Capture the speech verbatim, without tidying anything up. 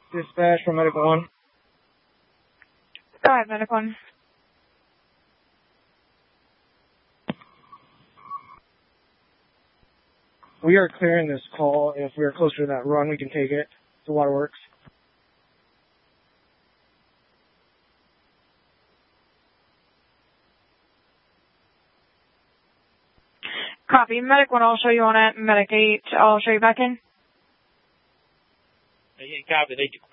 Dispatch from Medic one. Go ahead, Medic one. We are clearing this call. If we are closer to that run, we can take it to Waterworks. Copy. Medic one, I'll show you on it. Medic eight, I'll show you back in. Yeah, copy. They